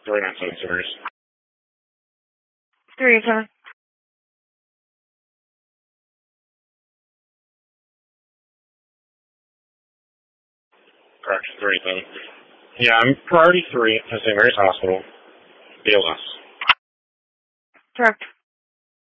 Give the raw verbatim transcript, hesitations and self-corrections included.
Three nine seven series. Three seven. Correct. Three seven. Yeah, I'm priority three at Saint Mary's Hospital. B L S. Correct.